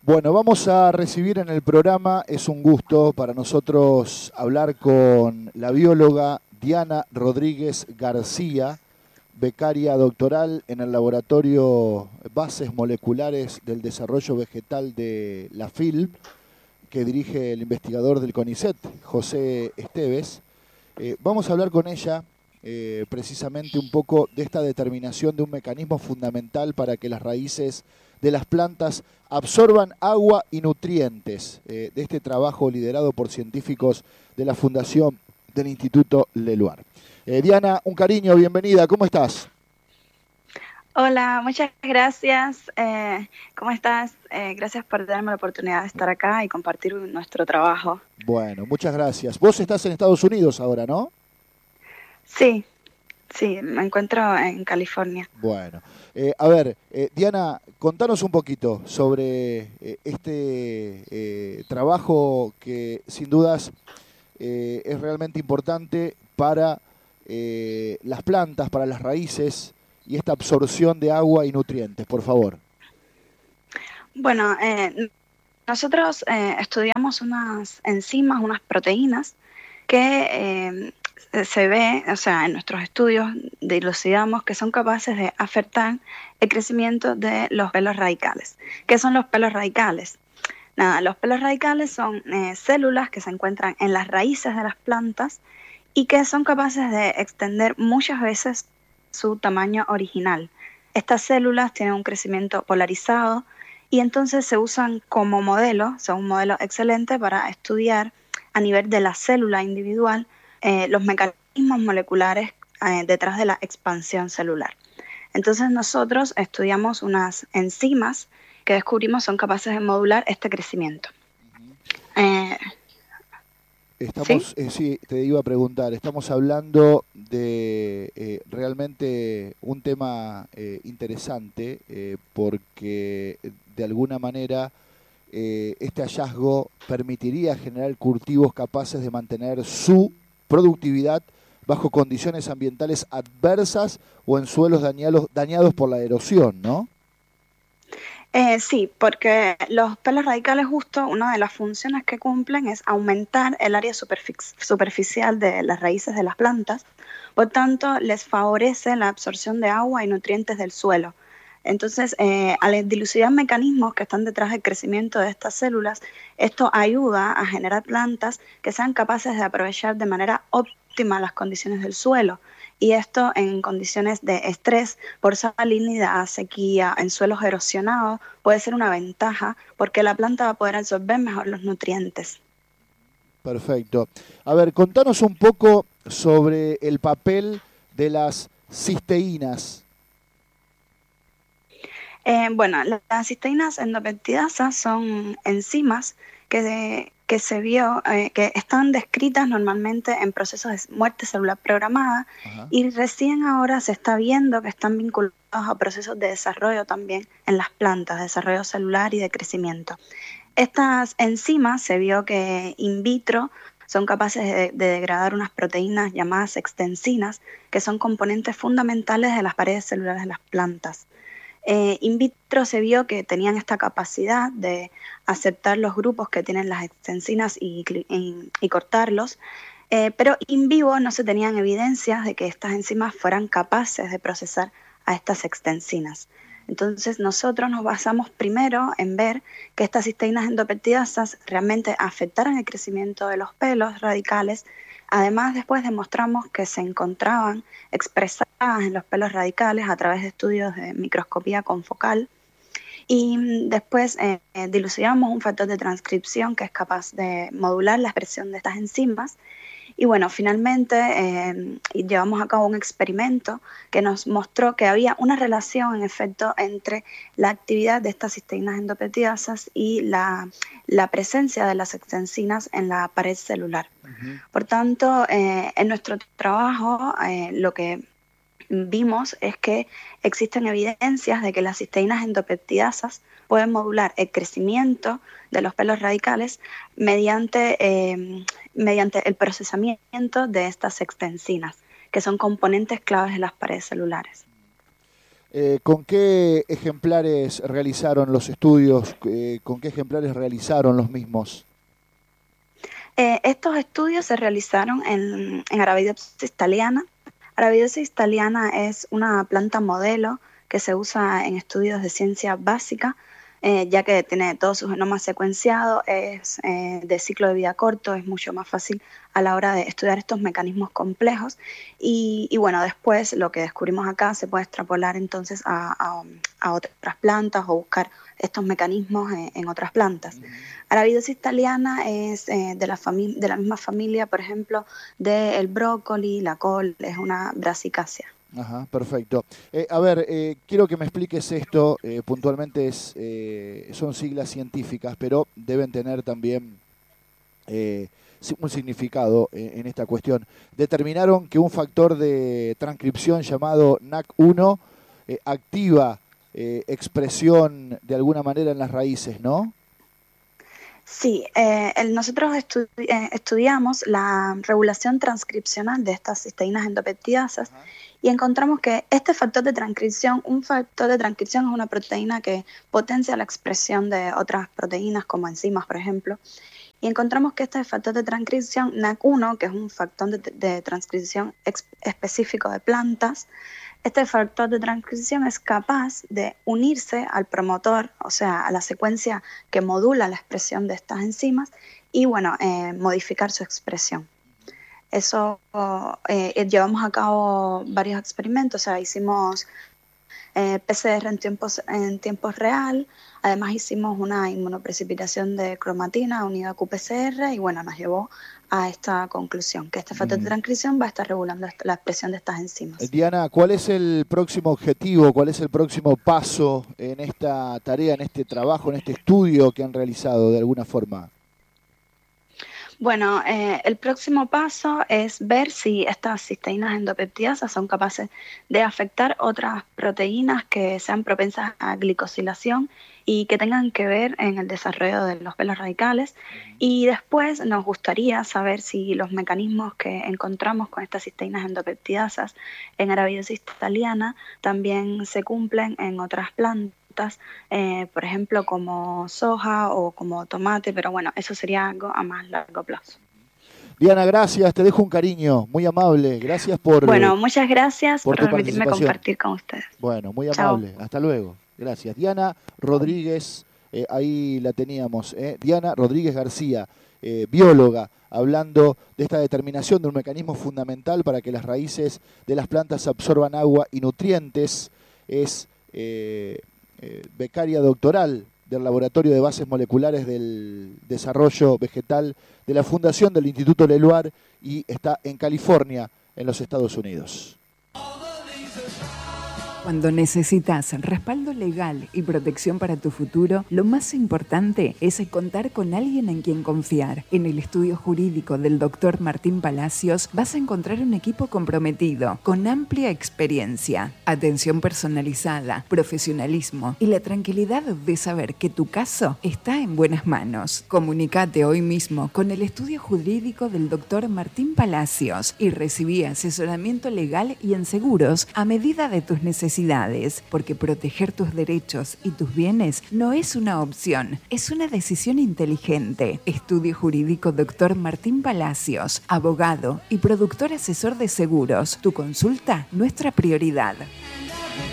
Bueno, vamos a recibir en el programa, es un gusto para nosotros hablar con la bióloga Diana Rodríguez García, becaria doctoral en el Laboratorio Bases Moleculares del Desarrollo Vegetal de la FIL, que dirige el investigador del CONICET, José Esteves. Vamos a hablar con ella precisamente un poco de esta determinación de un mecanismo fundamental para que las raíces de las plantas absorban agua y nutrientes, de este trabajo liderado por científicos de la Fundación del Instituto Leluar. Diana, un cariño, bienvenida, ¿cómo estás? Hola, muchas gracias. ¿Cómo estás? Gracias por darme la oportunidad de estar acá y compartir nuestro trabajo. Bueno, muchas gracias. Vos estás en Estados Unidos ahora, ¿no? Sí, sí, me encuentro en California. Bueno, Diana, contanos un poquito sobre este trabajo que sin dudas es realmente importante para las plantas, para las raíces y esta absorción de agua y nutrientes, por favor. Bueno, nosotros estudiamos unas enzimas, unas proteínas que se ve, o sea, en nuestros estudios dilucidamos que son capaces de afectar el crecimiento de los pelos radicales. ¿Qué son los pelos radicales? Nada, los pelos radicales son células que se encuentran en las raíces de las plantas y que son capaces de extender muchas veces su tamaño original. Estas células tienen un crecimiento polarizado y entonces se usan como modelo, son un modelo excelente para estudiar a nivel de la célula individual los mecanismos moleculares detrás de la expansión celular. Entonces nosotros estudiamos unas enzimas que descubrimos son capaces de modular este crecimiento. ¿Sí? Sí, te iba a preguntar, estamos hablando de realmente un tema interesante porque de alguna manera este hallazgo permitiría generar cultivos capaces de mantener su productividad bajo condiciones ambientales adversas o en suelos dañados por la erosión, ¿no? Sí, porque los pelos radicales justo una de las funciones que cumplen es aumentar el área superficial de las raíces de las plantas, por tanto les favorece la absorción de agua y nutrientes del suelo. Entonces, al dilucidar mecanismos que están detrás del crecimiento de estas células, esto ayuda a generar plantas que sean capaces de aprovechar de manera óptima las condiciones del suelo. Y esto en condiciones de estrés por salinidad, sequía, en suelos erosionados, puede ser una ventaja porque la planta va a poder absorber mejor los nutrientes. Perfecto. A ver, contanos un poco sobre el papel de las cisteínas. Bueno, las cisteínas endopeptidasas son enzimas que se vio que están descritas normalmente en procesos de muerte celular programada. Ajá. Y recién ahora se está viendo que están vinculados a procesos de desarrollo también en las plantas, desarrollo celular y de crecimiento. Estas enzimas se vio que in vitro son capaces de degradar unas proteínas llamadas extensinas, que son componentes fundamentales de las paredes celulares de las plantas. In vitro se vio que tenían esta capacidad de aceptar los grupos que tienen las extensinas y cortarlos, pero in vivo no se tenían evidencias de que estas enzimas fueran capaces de procesar a estas extensinas. Entonces nosotros nos basamos primero en ver que estas cisteínas endopeptidasas realmente afectaran el crecimiento de los pelos radicales. Además, después demostramos que se encontraban expresadas en los pelos radicales a través de estudios de microscopía confocal. Y después dilucidamos un factor de transcripción que es capaz de modular la expresión de estas enzimas. Y bueno, finalmente llevamos a cabo un experimento que nos mostró que había una relación, en efecto, entre la actividad de estas cisteínas endopeptidasas y la presencia de las extensinas en la pared celular. Uh-huh. Por tanto, en nuestro trabajo lo que vimos es que existen evidencias de que las cisteínas endopeptidasas pueden modular el crecimiento de los pelos radicales mediante el procesamiento de estas extensinas, que son componentes claves de las paredes celulares. ¿Con qué ejemplares realizaron los estudios? ¿Con qué ejemplares realizaron los mismos? Estos estudios se realizaron en Arabidopsis thaliana. Arabidopsis thaliana es una planta modelo que se usa en estudios de ciencia básica, ya que tiene todo su genoma secuenciado, es de ciclo de vida corto, es mucho más fácil a la hora de estudiar estos mecanismos complejos. Y bueno, después lo que descubrimos acá se puede extrapolar entonces a otras plantas o buscar estos mecanismos en otras plantas. Arabidopsis thaliana es de la misma familia, por ejemplo, del brócoli, la col, es una Brassicacea. Ajá, perfecto. Quiero que me expliques esto, puntualmente son siglas científicas, pero deben tener también un significado en esta cuestión. Determinaron que un factor de transcripción llamado NAC1 activa expresión de alguna manera en las raíces, ¿no? Sí, nosotros estudiamos la regulación transcripcional de estas cisteínas endopeptidasas. Ajá. Y encontramos que este factor de transcripción, es una proteína que potencia la expresión de otras proteínas como enzimas, por ejemplo. Y encontramos que este factor de transcripción, NAC1, que es un factor de transcripción específico de plantas, este factor de transcripción es capaz de unirse al promotor, o sea, a la secuencia que modula la expresión de estas enzimas y, bueno, modificar su expresión. Eso, llevamos a cabo varios experimentos, o sea, hicimos PCR en tiempo real, además hicimos una inmunoprecipitación de cromatina unida a qPCR y bueno, nos llevó a esta conclusión, que este factor de transcripción va a estar regulando la expresión de estas enzimas. Diana, ¿cuál es el próximo objetivo, cuál es el próximo paso en esta tarea, en este trabajo, en este estudio que han realizado de alguna forma? Bueno, el próximo paso es ver si estas cisteínas endopeptidasas son capaces de afectar otras proteínas que sean propensas a glicosilación y que tengan que ver en el desarrollo de los velos radicales. Y después nos gustaría saber si los mecanismos que encontramos con estas cisteínas endopeptidasas en Arabidopsis thaliana también se cumplen en otras plantas. Por ejemplo, como soja o como tomate, pero bueno, eso sería algo a más largo plazo. Diana, gracias, te dejo un cariño, muy amable, gracias por... Bueno, muchas gracias por permitirme compartir con ustedes. Bueno, muy amable, Chao. Hasta luego, gracias. Diana Rodríguez, ahí la teníamos, Diana Rodríguez García, bióloga, hablando de esta determinación de un mecanismo fundamental para que las raíces de las plantas absorban agua y nutrientes, es... becaria doctoral del Laboratorio de Bases Moleculares del Desarrollo Vegetal de la Fundación del Instituto Leluar y está en California, en los Estados Unidos. Cuando necesitas respaldo legal y protección para tu futuro, lo más importante es contar con alguien en quien confiar. En el estudio jurídico del Dr. Martín Palacios vas a encontrar un equipo comprometido, con amplia experiencia, atención personalizada, profesionalismo y la tranquilidad de saber que tu caso está en buenas manos. Comunícate hoy mismo con el estudio jurídico del Dr. Martín Palacios y recibí asesoramiento legal y en seguros a medida de tus necesidades, porque proteger tus derechos y tus bienes no es una opción, es una decisión inteligente. Estudio Jurídico Dr. Martín Palacios, abogado y productor asesor de seguros. Tu consulta, nuestra prioridad.